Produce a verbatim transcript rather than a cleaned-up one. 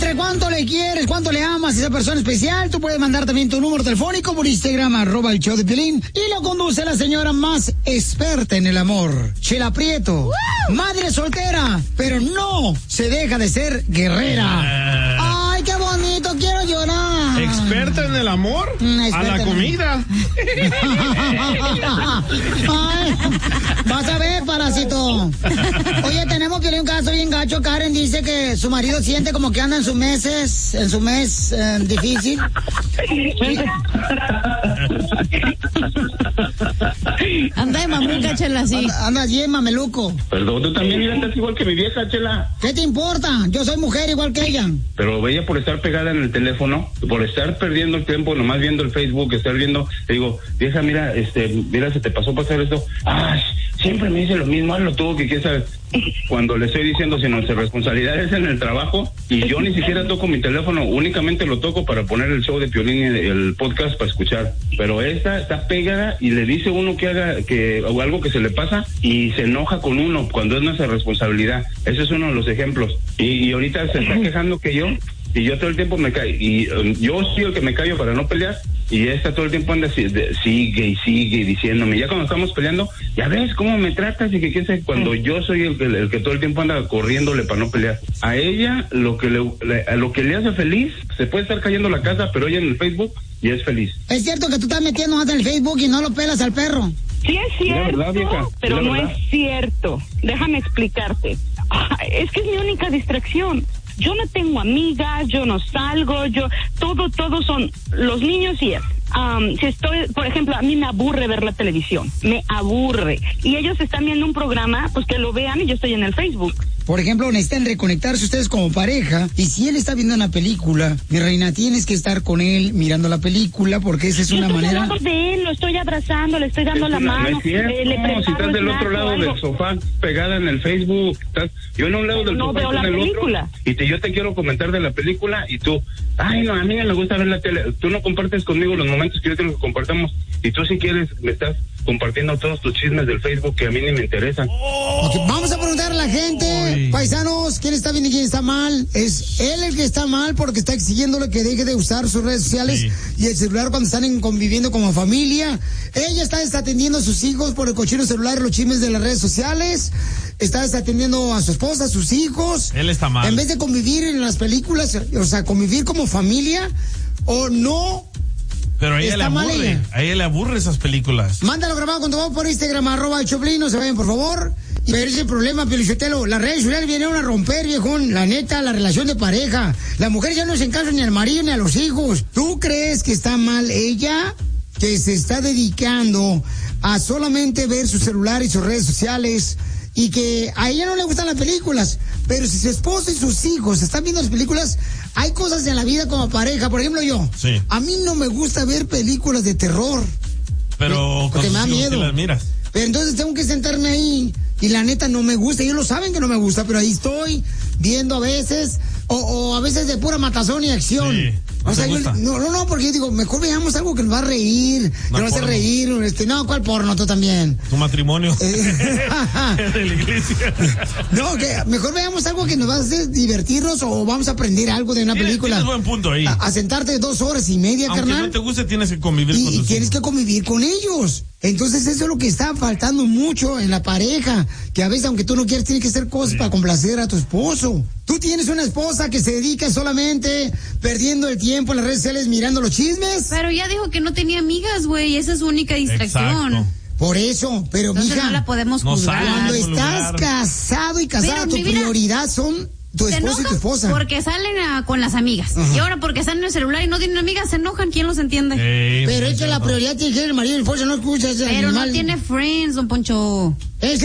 Demuestre cuánto le quieres, cuánto le amas a esa persona especial. Tú puedes mandar también tu número telefónico por Instagram, arroba el show de Piolín. Y lo conduce la señora más experta en el amor, Chela Prieto. ¡Woo! Madre soltera, pero no se deja de ser guerrera. Uh, ¡Ay, qué bonito! Quiero llorar. ¿Experta en el amor? Mm, a la comida. Ay, vas a ver, parásito. Oye, tenemos que leer un caso bien gacho. Karen dice que su marido siente como que anda en sus meses, en su mes eh, difícil. Anda de mamuca, Chela, así. Anda, anda bien mameluco. Perdón, tú también andas igual que mi vieja, Chela. ¿Qué te importa? Yo soy mujer igual que ella. Pero ella por estar pegada en el teléfono, por estar perdiendo el tiempo, nomás viendo el Facebook, estar viendo, le digo, vieja, mira, este, mira, se te pasó pasar esto. Ay, siempre me dice lo mismo, hazlo tú, que qué sabes. Cuando le estoy diciendo, si nuestra responsabilidad es en el trabajo, y yo ni siquiera toco mi teléfono, únicamente lo toco para poner el show de Piolín y el podcast para escuchar. Pero esta está pegada y le dice uno que haga, que, o algo que se le pasa, y se enoja con uno cuando es nuestra responsabilidad. Ese es uno de los ejemplos. Y, y ahorita se está quejando que yo, y yo todo el tiempo me callo, y um, yo soy el que me callo para no pelear, y esta todo el tiempo anda sigue y sigue diciéndome, ya cuando estamos peleando, ya ves cómo me tratas, y que qué sé, cuando yo soy el que, el que todo el tiempo anda corriéndole para no pelear. A ella, lo que le, le, a lo que le hace feliz, se puede estar cayendo la casa, pero ella en el Facebook, y es feliz. Es cierto que tú estás metiendo más en el Facebook y no lo pelas al perro. Sí es cierto, verdad, vieja, pero no verdad. Es cierto. Déjame explicarte. Es que es mi única distracción. Yo no tengo amigas, yo no salgo, yo, todo, todo son los niños y él. Um, si estoy, por ejemplo, a mí me aburre ver la televisión, me aburre. Y ellos están viendo un programa, pues que lo vean y yo estoy en el Facebook. Por ejemplo, necesitan reconectarse ustedes como pareja, y si él está viendo una película, mi reina, tienes que estar con él mirando la película, porque esa es yo una estoy manera... Estoy de él, lo estoy abrazando, le estoy dando la mano. No es cierto, eh, le no, si estás del otro lado algo. del sofá, pegada en el Facebook, estás, yo en un lado Pero del no sofá, veo la en el película. otro, y te, yo te quiero comentar de la película, y tú, ay, no, a mí no me gusta ver la tele, tú no compartes conmigo los momentos que yo tengo que compartamos, y tú si quieres, me estás compartiendo todos tus chismes del Facebook que a mí ni me interesan. Okay, vamos a preguntar a la gente, Uy. paisanos, quién está bien y quién está mal. Es él el que está mal porque está exigiéndole que deje de usar sus redes sociales sí. y el celular cuando están en, conviviendo como familia. Ella está desatendiendo a sus hijos por el cochino celular y los chismes de las redes sociales. Está desatendiendo a su esposa, a sus hijos. Él está mal. En vez de convivir en las películas, o sea, convivir como familia, o no... Pero a ella le aburre, ella. a ella le aburre esas películas. Mándalo grabado con tu voz por Instagram, arroba el Choplin, no se vayan, por favor. Y ver ese problema, Piolichotelo, las redes sociales vinieron a romper, viejón, la neta, la relación de pareja. La mujer ya no se encaja ni al marido ni a los hijos. ¿Tú crees que está mal ella, que se está dedicando a solamente ver su celular y sus redes sociales, y que a ella no le gustan las películas, pero si su esposo y sus hijos están viendo las películas, hay cosas en la vida como pareja? Por ejemplo, yo, sí. a mí no me gusta ver películas de terror. Pero porque con me da miedo. Las miras. Pero entonces tengo que sentarme ahí, y la neta no me gusta. Ellos lo saben que no me gusta, pero ahí estoy viendo a veces, o, o a veces de pura matazón y acción. Sí. O sea, yo, no, no, no, porque yo digo, mejor veamos algo que nos va a reír, no que nos va a hacer reír, este, no, ¿cuál porno? Tú también. Tu matrimonio. Eh, de la iglesia. No, que mejor veamos algo que nos va a hacer divertirnos, o vamos a aprender algo de una tienes, película. Tienes buen punto ahí. A, a sentarte dos horas y media, Aunque carnal. no te guste, tienes que convivir y, con tus Y tienes hijos. que convivir con ellos. Entonces eso es lo que está faltando mucho en la pareja, que a veces, aunque tú no quieras, tienes que hacer cosas sí. para complacer a tu esposo. Tú tienes una esposa que se dedica solamente perdiendo el tiempo en las redes sociales mirando los chismes. Pero ya dijo que no tenía amigas, güey, esa es su única distracción. Exacto. Por eso, pero entonces mija, no la podemos no juzgar. Cuando estás lugar. casado y casada, Pero, tu mira, prioridad son tu esposo y tu esposa. Porque salen a, con las amigas. Uh-huh. Y ahora porque están en el celular y no tienen amigas, se enojan. ¿Quién los entiende? Hey, pero es que la prioridad tiene que ser el marido y el esposo, no escuchas. Pero animal. No tiene friends, don Poncho. Es